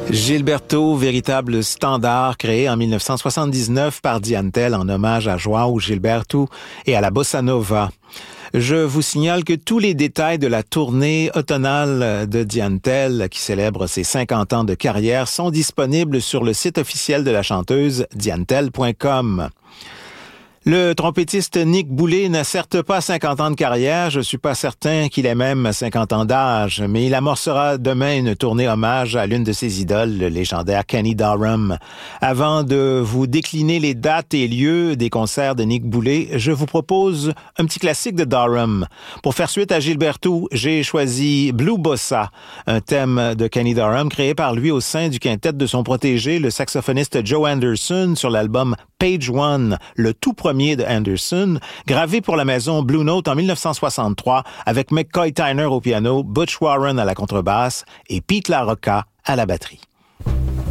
Gilberto, véritable standard créé en 1979 par Diane Tell en hommage à João Gilberto et à la bossa nova. Je vous signale que tous les détails de la tournée automnale de Diane Tell, qui célèbre ses 50 ans de carrière, sont disponibles sur le site officiel de la chanteuse, dianetell.com. Le trompettiste Nick Boulay n'a certes pas 50 ans de carrière, je suis pas certain qu'il ait même 50 ans d'âge, mais il amorcera demain une tournée hommage à l'une de ses idoles, le légendaire Kenny Dorham. Avant de vous décliner les dates et lieux des concerts de Nick Boulay, je vous propose un petit classique de Dorham. Pour faire suite à Gilberto, j'ai choisi Blue Bossa, un thème de Kenny Dorham créé par lui au sein du quintet de son protégé, le saxophoniste Joe Anderson, sur l'album Page One, le tout premier de Anderson, gravé pour la maison Blue Note en 1963 avec McCoy Tyner au piano, Butch Warren à la contrebasse et Pete LaRocca à la batterie.